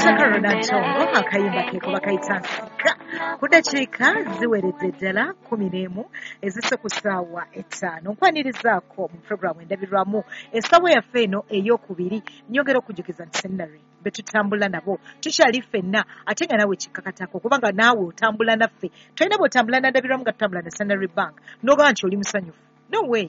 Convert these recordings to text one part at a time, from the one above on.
Mutaka Ronaldo akayimba ke kuba kayitansika kudakiika ziweredde ddala 11 ezise ku ssaawa 5 nkwanirizzaako mu puroguramu endabirwamu essaawa yaffe eno ey'okubiri nyongera okujukiza nti seminary be tutambula nabo tukyali ffenna ate nga naawe kikkakatako kubanga naawe otambula naffe tolina bw'otambula na ndabirwamu nga tutambula ne Seminary Bank n'ogamba nti oli musanyufu no way.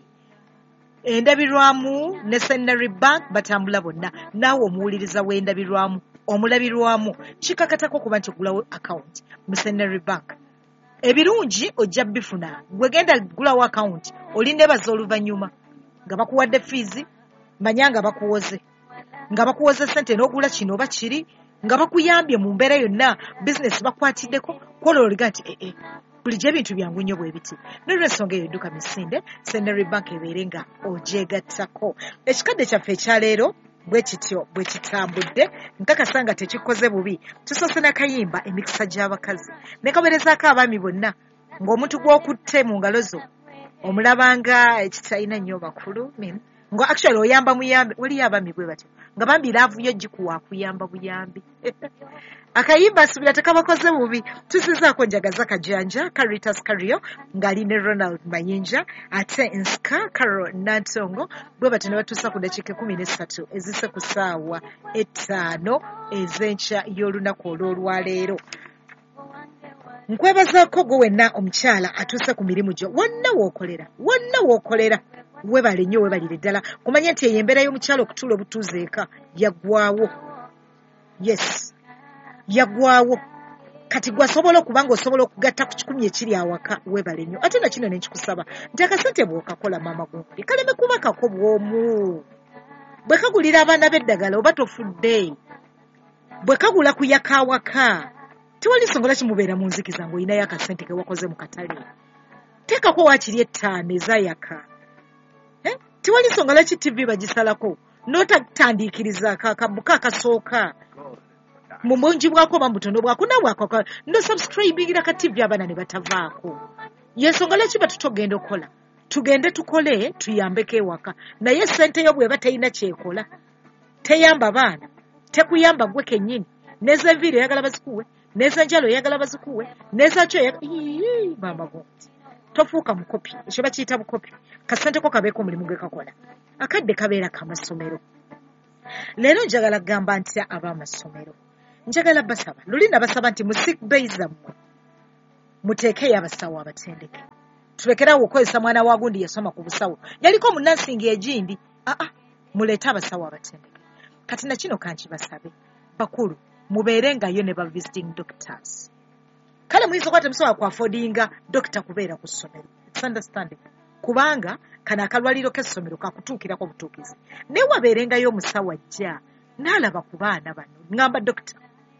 Endabirwamu ne Seminary Bank batambula bonna naawe omuwuliriza w'endabirwamu omulabirwamu kikkakatako kuba nti ogulawo account mu Seminary Bank ebirungi ojja bifuna gwe genda gulawo account olindebaza oluvannyuma nga bakuwadde fees manya nga bakuwoze sente n'ogula kino oba kiri nga bakuyambye mu mbeera yonna business bakwatiddeko kwola oliga nti bulijjo ebintu byangu nnyo bwe biti n'olw'ensonga eyo edduka misinde Seminary Bank ebeere nga ogyegattako ekikadde kyaffe ekyaleero bwe kityo bwe kitambudde nkakasa nga tekikoze bubi tusoose n'akayimba emikisa gy'abakazi ne kaweerezaako abaami bonna ng'omuntu gw'okutte mu ngalo zo omulabanga ekitalina nnyo makulu nga actually oyamba muyambi waliyo abaami bwe batyo nga bambi laavuyo gikuwa akuyamba buyambi akayimba asubira tekabakoze bubi tusizaako njagaza kajanja Caritas Kario ng'ali ne Ronald Mayinja ate Nska Carol Nantongo bwe batyo ne batuusa ku dakiika 13 ezise ku ssaawa 5 ez'enkya y'olunaku olw'olwaleero. Nkwebazaako gwe wenna omukyala atuuse ku mirimu gyo wonna w'okolera webale nnyo webalire ddala kumanya nti eyo embeera y'omukyala okutuula obutuuze eka yaggwaawo. Yes yaggwaawo kati gwasobola okuba ng'osobola okugatta ku 10 ekiri awaka webale nnyo ate na kino ne nkikusaba nti akasente bw'okakola maama gombi kaleme kuba kako bw'omu bwe kagulira abaana b'eddagala oba tofudde bwe kagula kuyaka awaka tewali nsonga lwaki mubeera mu nzikiza ng'olinayo akasente ke wakoze mu katale teekako waakiri ettaano ezayaka tewali nsonga lwaki TV bagisalako n'otatandiikiriza akabuka akasooka mu bungi bwako oba mubutono bwako nabwako no subscribingira ka TV abaana ne batavaako yensonga lwaki batutogenda okukola tugende tukole tuyambeko ewaka naye sente yo bweba terina kyekola teyamba baana tekuyamba gwe kennyini n'ez'enviiri oyagala bazikuwe n'ez'enjalo oyagala bazikuwe n'ezakyo maama gonti tofuuka mukopi ekyo bakiyita bukopi kasente ko kabeeko omulimu gwe kakola akadde kabeera kamasomero. Leero njagala kugamba ntya ab'amasomero njagala basaba luli nabasaba nti mu sick bay zammwe muteekeyo abasawo abatendeke tulekerawo okukozesa mwana wa gundi yasoma ku busawo yaliko munnansingi egindi muleete abasawo abatendeke kati na kino kankibasabe bakulu mubeerengayo ne ba visiting doctors kale muyinza okwata musawo akwafodinga dokita kubeera ku ssomero it's understanding kubanga kana akalwaliro k'essomero kakutuukirako butuukizi naye wabeerengayo omusawo ajja n'alaba ku baana bano ngamba dokita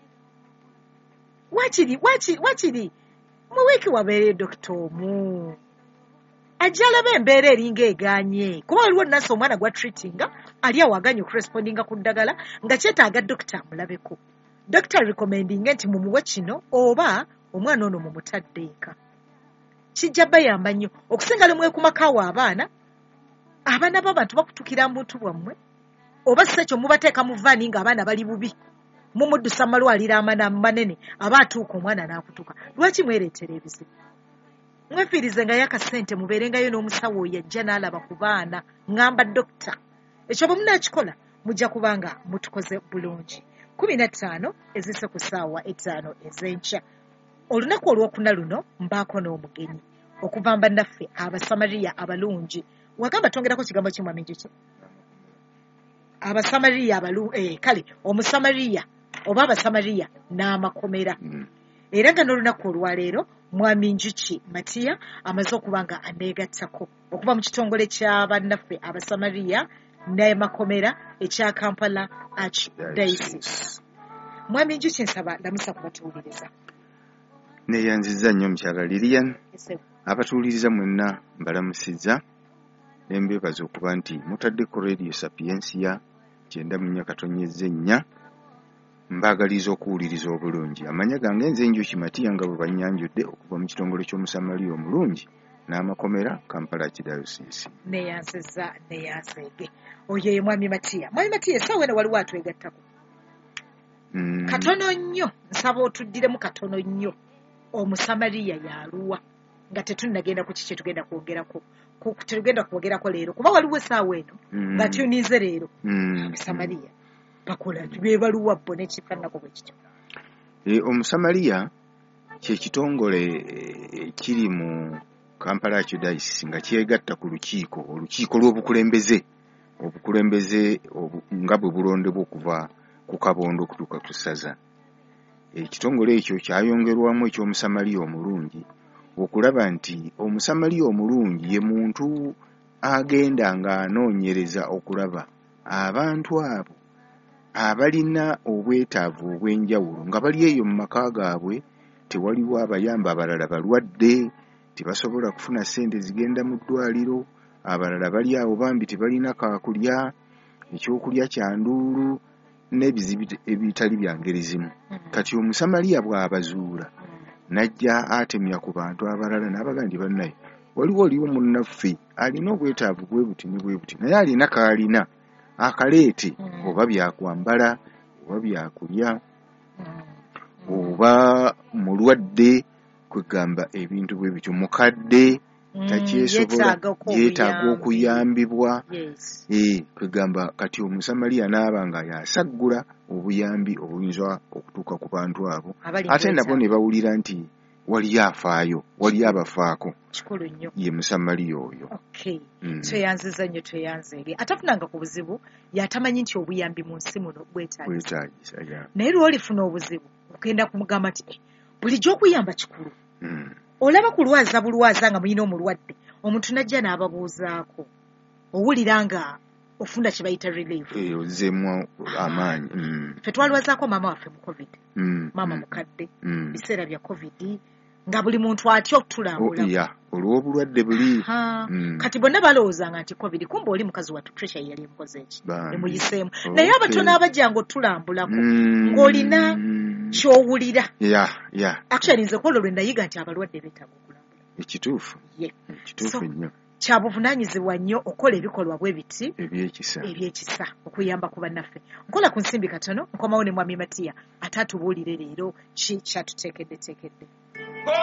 wakiri mu wiiki wabeere dokita omu ajja alaba embeera eringa eganye kuba waliwo nasi omwana gwa treatinga ali awo aganye okurespondinga ku ddagala nga kyetaaga dokita amulabeko dokita recommendinga nti mumuwe kino oba omwana ono mumutadde eka kijja bayamba nnyo okusinga lemwekumakawo abaana b'abantu bakutukira muntu bwammwe oba si ekyo mubateeka mu vaani ng'abaana bali bubi mumuddusa malwaliro manene aba atuuka omwana n'akutuka lwaki mwereetera ebizibu mwefiirize nga yakasente mubeerengayo n'omusawo oyo ajja n'alaba ku baana ngamba dokita ekyo bwe munaakikola mujja kubanga mutukoze bulungi. 15 ezise ku ssaawa 5 ez'enkya olunaku olwokuna luno mbaako n'omugenyi okuva mbannaffe abasamaliya abalungi wagamba tongerako kigambo kimwami njuki abasamaliya kale omusamaliya oba abasamaliya n'amakomera era nga n'olunaku olwaleero mwami njuki Matiya amaze okuba nga aneegattako okuva mu kitongole ky'abannaffe abasamaliya n'amakomera ekya Kampala Archdiocese. Mwami njuki nsaba lamusa kubatuwuliriza. Neyanziza nnyo mukyala Lilian abatuwuliriza mwenna mbalamusizza nembeebaza okuba nti mutaddeko Radio Sapiensia 94.4 mbaagaliza okuwuliriza obulungi amanya gange nze Njuki Matiya nga bwe bannyanjudde okuva mu kitongole ky'omusamaliya omulungi n'amakomera Kampala Archdiocese. Neyanzege oyo ye mwami Matiya essaawa eno waliwo atwegattako katono nnyo nsaba otuddiremu katono nnyo Omusamaliya yaluwa nga tetunnagenda ku kiki tugenda kwogerako tetugenda kwogerako leero kuba waliwo essaawa eno nga tunize leero Omusamaliya bakola bebaluwa bo nekifaananako bwe kityo. Omusamaliya kye kitongole kiri mu Kampala Archdiocese nga kyegatta ku olukiiko lw'obukulembeze nga bwe bulondebwa okuva ku Kabondo okutuuka ku ssaza. Ekitongole ekyo kyayongerwamu eky'Omusamaliya omulungi okulaba nti Omusamaliya omulungi ye muntu agenda ng'anoonyereza okulaba abantu abo abalina obwetaavu obw'enjawulo nga bali eyo mu maka gaabwe tewaliwo abayamba, abalala balwadde tebasobola kufuna ssente zigenda mu ddwaliro, abalala bali awo bambi tebalina kaakulya, ekyokulya kya nduulu n'ebizibu ebitali bya ngeri zimu. Kati Omusamaliya bw'abazuula n'ajja atemya ku bantu abalala n'abaga nti bannaye oliwo munnaffe alina obwetaavu bwe buti ne bwe buti naye alina kaalina akaleete oba byakwambala oba byakulya oba mulwadde kwegamba ebintu bwe bityo mukadde takyesobola yeetaaga okuyambibwa. Kwegamba kati Omusamaliya n'aba nga yasaggula obuyambi obuyinza okutuuka ku bantu abo ate nabo ne bawulira nti waliyo afaayo, waliyo abafaako. Kikulu nnyo ye Musamaliya oyo. Tweyanziza nnyo tweyanze eri atafunanga ku buzibu yatamanyi nti obuyambi mu nsi muno bwetaagisa naye lw'olifuna obuzibu ogenda kumugamba nti bulijjo okuyamba kikulu. Olaba kulwaza bulwaza nga muyina omulwadde omuntu najja n'ababuuzaako owulira nga ofunda kye bayita relief. Ozzeemu amaanyi. Ffe twalwazaako maama waffe mu COVID. Maama mukadde biseera bya COVID nga buli muntu atya okutulambula. Olw'obulwadde buli. Kati bonna balowoozanga nti COVID kumbe oli mukazi wattu Trisha yali emukoze eki emuyiseemu naye abatono abajjanga otulambulako ng'olina ky'owulira. Actually nze kwolwo lwe nayiga nti abalwadde beetaaga okulambula. Ekituufu nnyo. Kya buvunaanyizibwa nnyo okola ebikolwa bwe biti ebyekisa okuyamba ku bannaffe. Nkola ku nsimbi katono nkomawo ne Mwami Matiya ate atubuulire leero ki kyatuteekeddeteekedde.